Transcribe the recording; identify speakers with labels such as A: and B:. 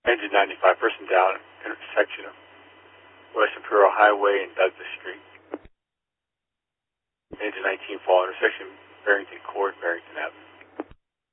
A: Engine 95, person down, intersection of West Imperial Highway and Douglas Street. Engine 19 fall, intersection Barrington Court, Barrington Avenue.